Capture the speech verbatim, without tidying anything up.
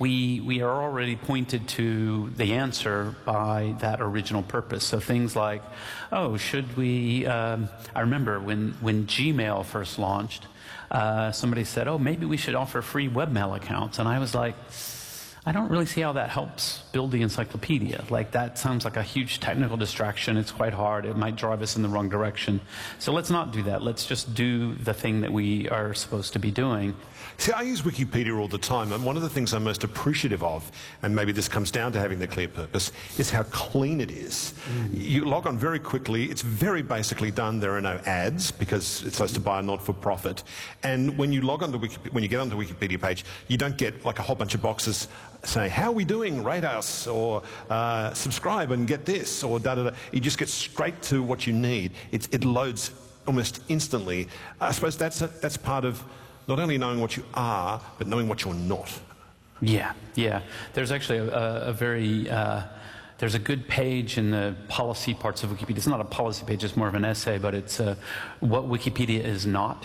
we, we are already pointed to the answer by that original purpose. So things like, oh, should we, um, I remember when, when Gmail first launched, uh, somebody said, oh, maybe we should offer free webmail accounts. And I was like, I don't really see how that helps build the encyclopedia. Like, that sounds like a huge technical distraction. It's quite hard. It might drive us in the wrong direction. So let's not do that. Let's just do the thing that we are supposed to be doing. See, I use Wikipedia all the time, and one of the things I'm most appreciative of, and maybe this comes down to having the clear purpose, is how clean it is. Mm. You log on very quickly. It's very basically done. There are no ads because it's supposed to buy a not-for-profit. And when you log on to Wiki, when you get onto the Wikipedia page, you don't get like a whole bunch of boxes saying, how are we doing? Rate us, or uh, subscribe and get this, or da-da-da. You just get straight to what you need. It, it loads almost instantly. I suppose that's, a, that's part of not only knowing what you are, but knowing what you're not. Yeah, yeah. There's actually a, a very, uh, there's a good page in the policy parts of Wikipedia. It's not a policy page, it's more of an essay, but it's uh, what Wikipedia is not.